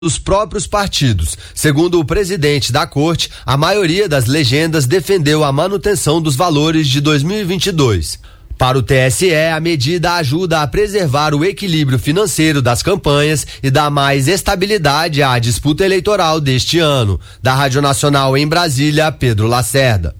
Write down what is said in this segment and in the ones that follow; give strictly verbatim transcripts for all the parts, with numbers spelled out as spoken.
dos próprios partidos. Segundo o presidente da corte, a maioria das legendas defendeu a manutenção dos valores de dois mil e vinte e dois. Para o T S E, a medida ajuda a preservar o equilíbrio financeiro das campanhas e dá mais estabilidade à disputa eleitoral deste ano. Da Rádio Nacional em Brasília, Pedro Lacerda.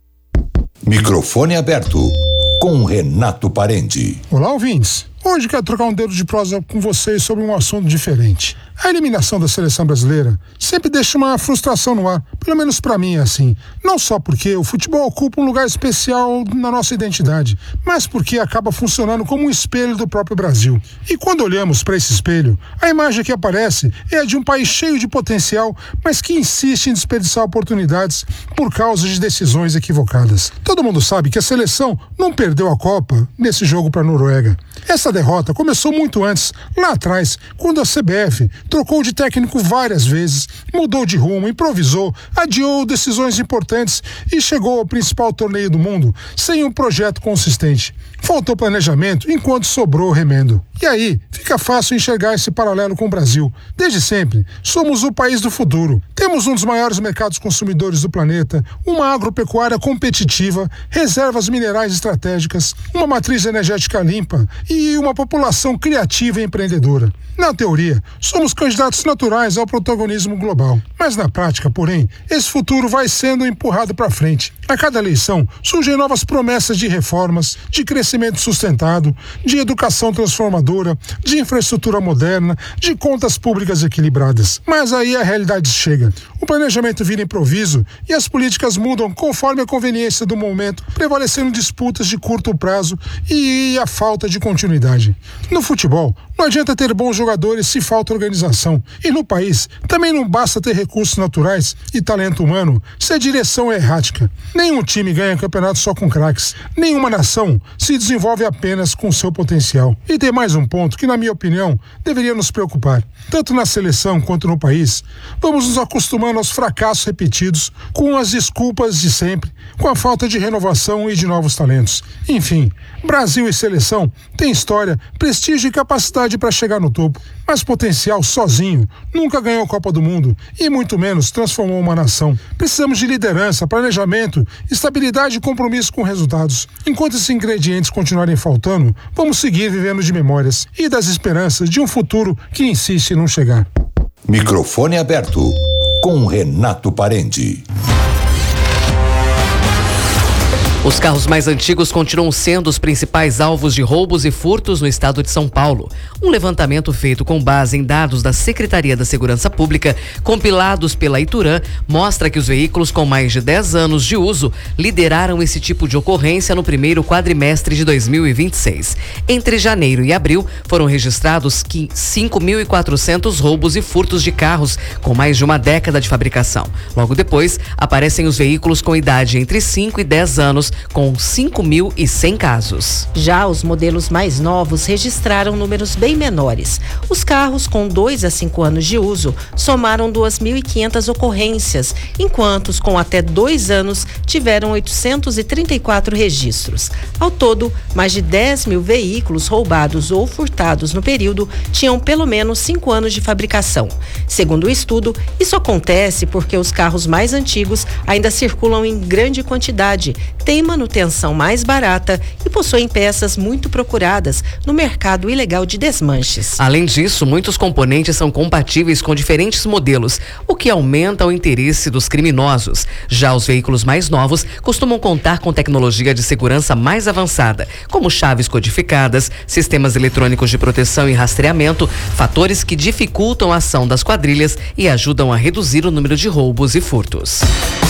Microfone aberto com Renato Parente. Olá, ouvintes. Hoje quero trocar um dedo de prosa com vocês sobre um assunto diferente. A eliminação da seleção brasileira sempre deixa uma frustração no ar, pelo menos pra mim é assim. Não só porque o futebol ocupa um lugar especial na nossa identidade, mas porque acaba funcionando como um espelho do próprio Brasil. E quando olhamos para esse espelho, a imagem que aparece é a de um país cheio de potencial, mas que insiste em desperdiçar oportunidades por causa de decisões equivocadas. Todo mundo sabe que a seleção não perdeu a Copa nesse jogo para a Noruega. Essa derrota começou muito antes, lá atrás, quando a C B F trocou de técnico várias vezes, mudou de rumo, improvisou, adiou decisões importantes e chegou ao principal torneio do mundo sem um projeto consistente. Faltou planejamento enquanto sobrou remendo. E aí, fica fácil enxergar esse paralelo com o Brasil. Desde sempre, somos o país do futuro. Temos um dos maiores mercados consumidores do planeta, uma agropecuária competitiva, reservas minerais estratégicas, uma matriz energética limpa e uma população criativa e empreendedora. Na teoria, somos candidatos naturais ao protagonismo global. Mas na prática, porém, esse futuro vai sendo empurrado para frente. A cada eleição, surgem novas promessas de reformas, de crescimento sustentado, de educação transformadora, de infraestrutura moderna, de contas públicas equilibradas. Mas aí a realidade chega. O planejamento vira improviso e as políticas mudam conforme a conveniência do momento, prevalecendo disputas de curto prazo e a falta de continuidade. No futebol, não adianta ter bons jogadores se falta organização. E no país, também não basta ter recursos naturais e talento humano se a direção é errática. Nenhum time ganha campeonato só com craques. Nenhuma nação se desenvolve apenas com seu potencial. E tem mais um ponto que, na minha opinião, deveria nos preocupar. Tanto na seleção quanto no país, vamos nos acostumando aos fracassos repetidos, com as desculpas de sempre, com a falta de renovação e de novos talentos. Enfim, Brasil e seleção têm história, prestígio e capacidade para chegar no topo, mas potencial sozinho nunca ganhou a Copa do Mundo e muito menos transformou uma nação. Precisamos de liderança, planejamento, estabilidade e compromisso com resultados. Enquanto esses ingredientes continuarem faltando, vamos seguir vivendo de memórias e das esperanças de um futuro que insiste em não chegar. Microfone aberto com Renato Parente. Os carros mais antigos continuam sendo os principais alvos de roubos e furtos no estado de São Paulo. Um levantamento feito com base em dados da Secretaria da Segurança Pública, compilados pela Iturã, mostra que os veículos com mais de dez anos de uso lideraram esse tipo de ocorrência no primeiro quadrimestre de dois mil e vinte e seis. Entre janeiro e abril, foram registrados cinco mil e quatrocentos roubos e furtos de carros com mais de uma década de fabricação. Logo depois, aparecem os veículos com idade entre cinco e dez anos, com cinco mil e cem casos. Já os modelos mais novos registraram números bem menores. Os carros com dois a cinco anos de uso somaram duas mil e quinhentas ocorrências, enquanto os com até dois anos tiveram oitocentos e trinta e quatro registros. Ao todo, mais de dez mil veículos roubados ou furtados no período tinham pelo menos cinco anos de fabricação. Segundo o estudo, isso acontece porque os carros mais antigos ainda circulam em grande quantidade, têm manutenção mais barata e possuem peças muito procuradas no mercado ilegal de desmanches. Além disso, muitos componentes são compatíveis com diferentes modelos, o que aumenta o interesse dos criminosos. Já os veículos mais novos costumam contar com tecnologia de segurança mais avançada, como chaves codificadas, sistemas eletrônicos de proteção e rastreamento, fatores que dificultam a ação das quadrilhas e ajudam a reduzir o número de roubos e furtos.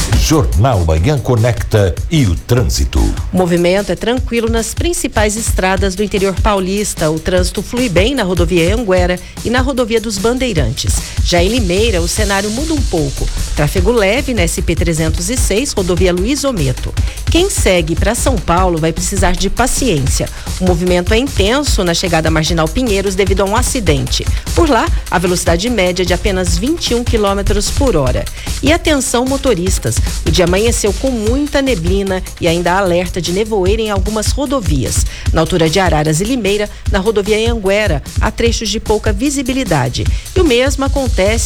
Jornal Manhã Conecta e o trânsito. O movimento é tranquilo nas principais estradas do interior paulista. O trânsito flui bem na rodovia Anguera e na rodovia dos Bandeirantes. Já em Limeira, o cenário muda um pouco. Tráfego leve na S P trezentos e seis, rodovia Luiz Ometo. Quem segue para São Paulo vai precisar de paciência. O movimento é intenso na chegada à Marginal Pinheiros devido a um acidente. Por lá, a velocidade média é de apenas vinte e um quilômetros por hora. E atenção, motoristas, o dia amanheceu com muita neblina e e ainda há alerta de nevoeiro em algumas rodovias. Na altura de Araras e Limeira, na rodovia Anhanguera, há trechos de pouca visibilidade. E o mesmo acontece